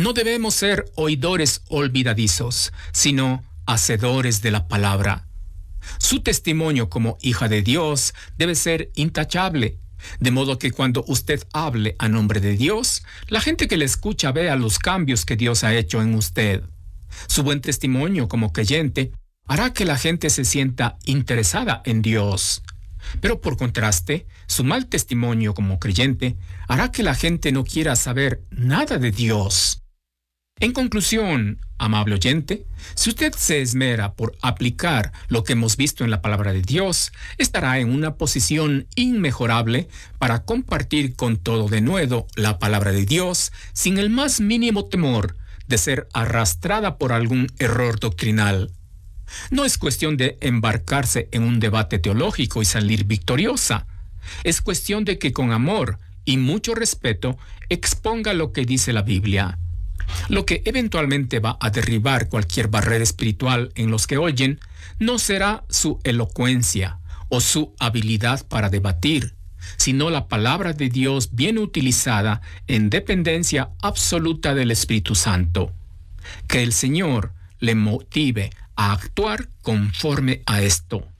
No debemos ser oidores olvidadizos, sino hacedores de la palabra. Su testimonio como hija de Dios debe ser intachable, de modo que cuando usted hable a nombre de Dios, la gente que le escucha vea los cambios que Dios ha hecho en usted. Su buen testimonio como creyente hará que la gente se sienta interesada en Dios. Pero por contraste, su mal testimonio como creyente hará que la gente no quiera saber nada de Dios. En conclusión, amable oyente, si usted se esmera por aplicar lo que hemos visto en la palabra de Dios, estará en una posición inmejorable para compartir con todo denuedo la palabra de Dios sin el más mínimo temor de ser arrastrada por algún error doctrinal. No es cuestión de embarcarse en un debate teológico y salir victoriosa. Es cuestión de que con amor y mucho respeto exponga lo que dice la Biblia. Lo que eventualmente va a derribar cualquier barrera espiritual en los que oyen no será su elocuencia o su habilidad para debatir, sino la palabra de Dios bien utilizada en dependencia absoluta del Espíritu Santo. Que el Señor le motive a actuar conforme a esto.